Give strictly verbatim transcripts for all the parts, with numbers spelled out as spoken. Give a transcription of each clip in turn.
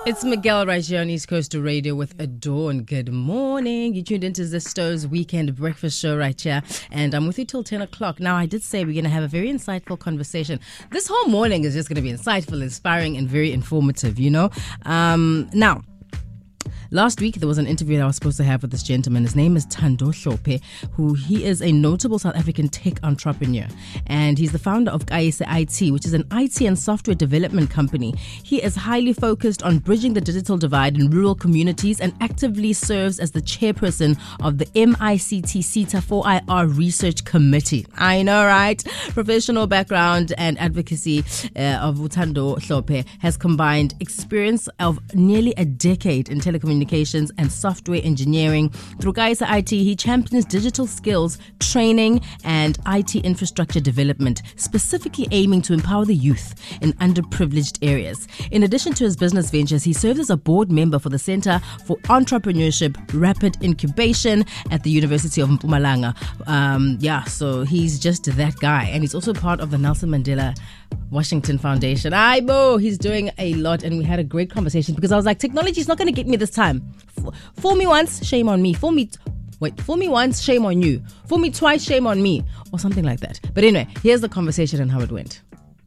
It's Miguel right here on East Coast Radio with Adorn. Good morning. You tuned into Zisto's weekend breakfast show right here, and I'm with you till ten o'clock. Now, I did say we're going to have a very insightful conversation. This whole morning is just going to be insightful, inspiring, and very informative, you know. Um, now, last week, there was an interview that I was supposed to have with this gentleman. His name is Thando Hlophe, who he is a notable South African tech entrepreneur. And he's the founder of Kaise I T, which is an I T and software development company. He is highly focused on bridging the digital divide in rural communities and actively serves as the chairperson of the M I C T SETA four I R Research Committee. I know, right? Professional background and advocacy uh, of Thando Hlophe has combined experience of nearly a decade in telecommunications and software engineering. Through Kaise I T, he champions digital skills, training, and I T infrastructure development, specifically aiming to empower the youth in underprivileged areas. In addition to his business ventures, he serves as a board member for the Center for Entrepreneurship Rapid Incubation at the University of Mpumalanga. Um, yeah, so he's just that guy. And he's also part of the Nelson Mandela Washington Foundation. Aibo, he's doing a lot, and we had a great conversation because I was like, technology is not going to get me this time. F- fool me once, shame on me. Fool me, t- wait, fool me once, shame on you. Fool me twice, shame on me, or something like that. But anyway, here's the conversation and how it went.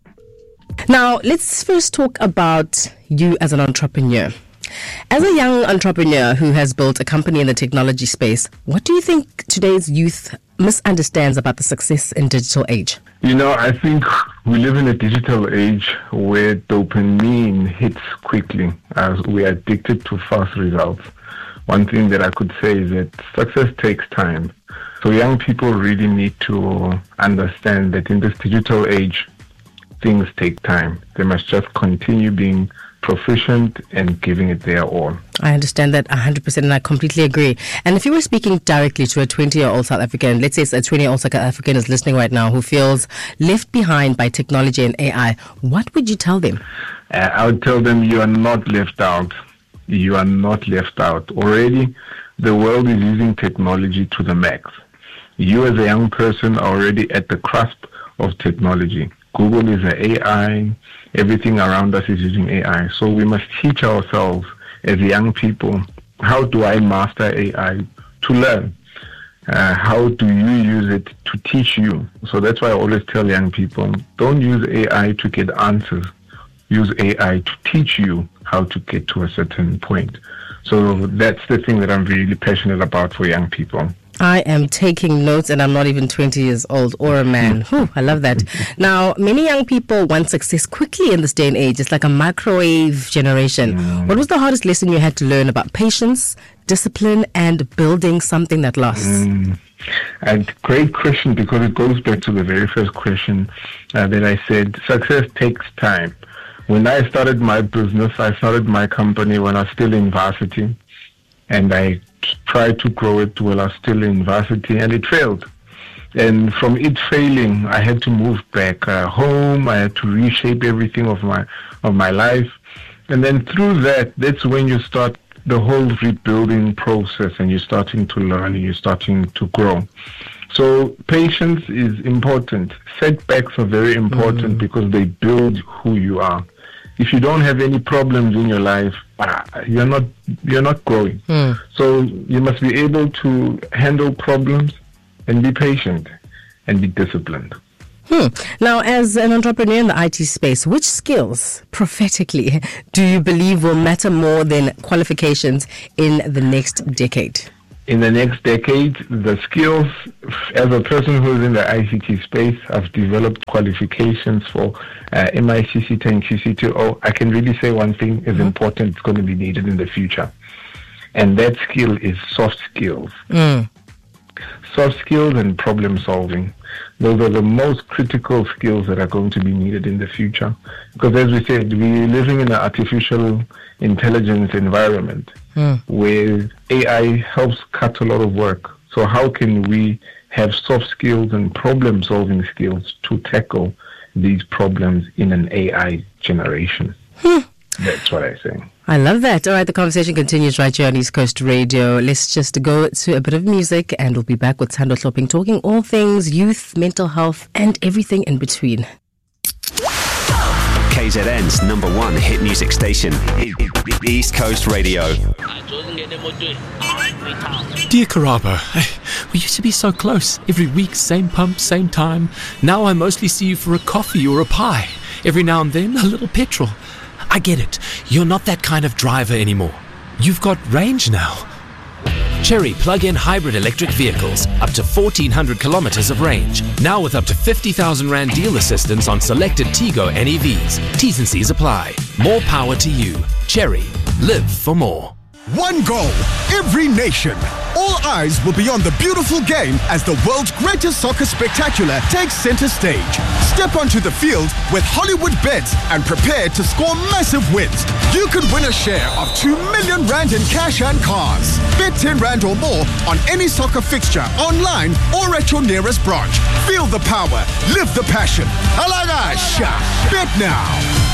Now, let's first talk about you as an entrepreneur. As a young entrepreneur who has built a company in the technology space, what do you think today's youth misunderstands about the success in digital age? You know, I think we live in a digital age where dopamine hits quickly as we are addicted to fast results. One thing that I could say is that success takes time. So young people really need to understand that in this digital age, things take time. They must just continue being proficient and giving it their all. I understand that one hundred percent and I completely agree. And if you were speaking directly to a twenty-year-old South African, let's say a twenty-year-old South African is listening right now who feels left behind by technology and A I, what would you tell them? Uh, I would tell them you are not left out. You are not left out. Already, the world is using technology to the max. You as a young person are already at the cusp of technology. Google is an A I. Everything around us is using A I. So we must teach ourselves as young people, how do I master A I to learn? Uh, how do you use it to teach you? So that's why I always tell young people, don't use A I to get answers. Use A I to teach you how to get to a certain point. So that's the thing that I'm really passionate about for young people. I am taking notes, and I'm not even twenty years old or a man. Whew, I love that. Now, many young people want success quickly in this day and age. It's like a microwave generation. Mm. What was the hardest lesson you had to learn about patience, discipline, and building something that lasts? Mm. And great question, because it goes back to the very first question uh, that I said. Success takes time. When I started my business, I started my company when I was still in varsity, and I tried to grow it while I was still in varsity, and it failed. And from it failing, I had to move back uh, home. I had to reshape everything of my of my life, and then through that, that's when you start the whole rebuilding process, and you're starting to learn, and you're starting to grow. So patience is important. Setbacks are very important mm. because they build who you are. If you don't have any problems in your life, you're not you're not growing. Mm. So you must be able to handle problems and be patient and be disciplined. Hmm. Now, as an entrepreneur in the I T space, which skills, prophetically, do you believe will matter more than qualifications in the next decade? In the next decade, the skills, as a person who is in the I C T space, I've developed qualifications for uh, M I C C T and Q C T O. I can really say one thing is mm-hmm. important, it's going to be needed in the future. And that skill is soft skills. Mm. Soft skills and problem solving. Those are the most critical skills that are going to be needed in the future. Because as we said, we're living in an artificial intelligence environment mm. where A I helps cut a lot of work. So how can we have soft skills and problem solving skills to tackle these problems in an A I generation? Hmm. That's what I say. I love that. All right, the conversation continues right here on East Coast Radio. Let's just go to a bit of music, and we'll be back with Thando Hlophe talking all things youth, mental health, and everything in between. K K Z N's number one hit music station, East Coast Radio. Dear Karabo, we used to be so close. Every week, same pump, same time. Now I mostly see you for a coffee or a pie. Every now and then, a little petrol. I get it. You're not that kind of driver anymore. You've got range now. Chery plug-in hybrid electric vehicles, up to fourteen hundred kilometers of range. Now with up to fifty thousand rand deal assistance on selected Tigo N E Vs. T's and C's apply. More power to you. Chery. Live for more. One goal, every nation. All eyes will be on the beautiful game as the world's greatest soccer spectacular takes center stage. Step onto the field with Hollywood Bets and prepare to score massive wins. You could win a share of two million rand in cash and cars. Bet ten rand or more on any soccer fixture, online or at your nearest branch. Feel the power, live the passion. Alagasha, bet now.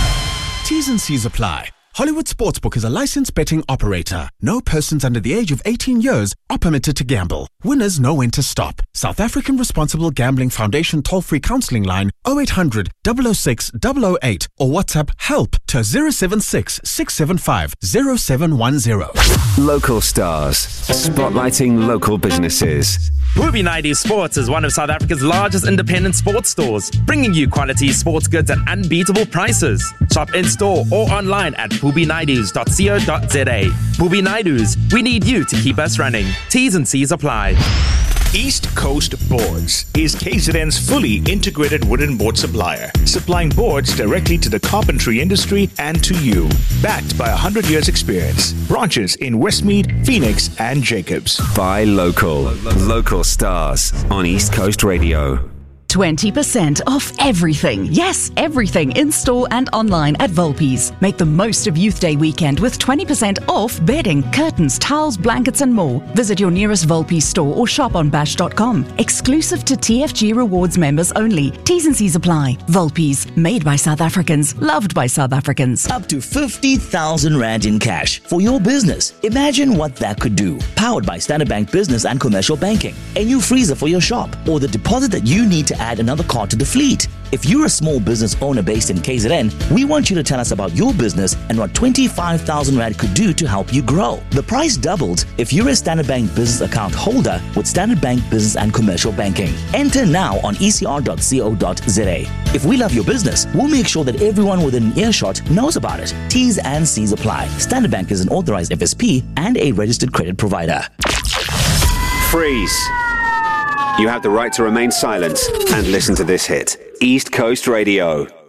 T's and C's apply. Hollywood Sportsbook is a licensed betting operator. No persons under the age of eighteen years are permitted to gamble. Winners know when to stop. South African Responsible Gambling Foundation toll-free counselling line oh eight hundred, double oh six, double oh eight or WhatsApp HELP to zero seven six, six seven five, zero seven one zero. Local stars, spotlighting local businesses. Booby Naidoo Sports is one of South Africa's largest independent sports stores, bringing you quality sports goods at unbeatable prices. Shop in-store or online at booby naidoos dot co dot za. Booby Naidoo's, we need you to keep us running. T's and C's apply. East Coast Boards is K Z N's fully integrated wooden board supplier, supplying boards directly to the carpentry industry and to you. Backed by one hundred years experience. Branches in Westmead, Phoenix, and Jacobs. Buy local. Local stars on East Coast Radio. twenty percent off everything. Yes, everything in-store and online at Volpi's. Make the most of Youth Day weekend with twenty percent off bedding, curtains, towels, blankets and more. Visit your nearest Volpi's store or shop on bash dot com. Exclusive to T F G Rewards members only. T's and C's apply. Volpi's, made by South Africans, loved by South Africans. Up to fifty thousand rand in cash for your business. Imagine what that could do. Powered by Standard Bank Business and Commercial Banking. A new freezer for your shop or the deposit that you need to add another car to the fleet. If you're a small business owner based in K Z N, we want you to tell us about your business and what twenty-five thousand rand could do to help you grow. The price doubles if you're a Standard Bank Business account holder with Standard Bank Business and Commercial Banking. Enter now on e c r dot co dot za. If we love your business, we'll make sure that everyone within earshot knows about it. T's and C's apply. Standard Bank is an authorized F S P and a registered credit provider. Freeze. You have the right to remain silent and listen to this hit. East Coast Radio.